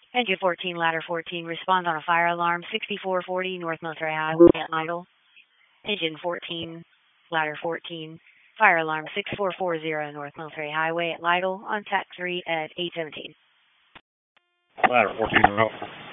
Engine 14, ladder 14, respond on a fire alarm, 6440 North Military Highway at Lytle. Engine 14, ladder 14, fire alarm 6440 North Military Highway at Lytle on TAC 3 at 817. Ladder 14 are up.